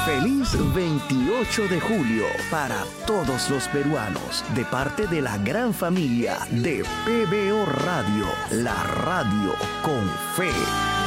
Feliz 28 de julio para todos los peruanos, de parte de la gran familia de PBO Radio, la radio con fe.